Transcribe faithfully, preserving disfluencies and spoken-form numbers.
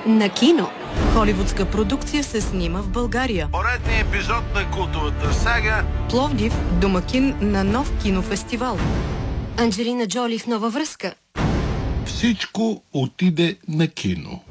На кино. Холивудска продукция се снима в България. Поредният епизод на култовата сага. Пловдив – домакин на нов кинофестивал. Анджелина Джоли в нова връзка. Всичко отиде на кино.